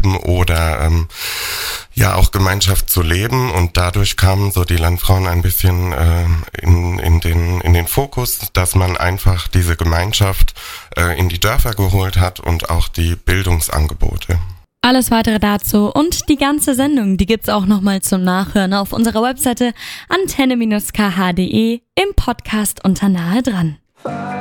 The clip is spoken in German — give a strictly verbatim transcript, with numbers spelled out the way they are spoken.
üben oder ähm, ja auch Gemeinschaft zu leben. Und dadurch kamen so die Landfrauen ein bisschen äh, in, in, den, in den Fokus, dass man einfach diese Gemeinschaft äh, in die Dörfer geholt hat und auch die Bildungsangebote. Alles weitere dazu und die ganze Sendung, die gibt's auch nochmal zum Nachhören auf unserer Webseite antenne Bindestrich k h punkt d e im Podcast unter Nahe dran.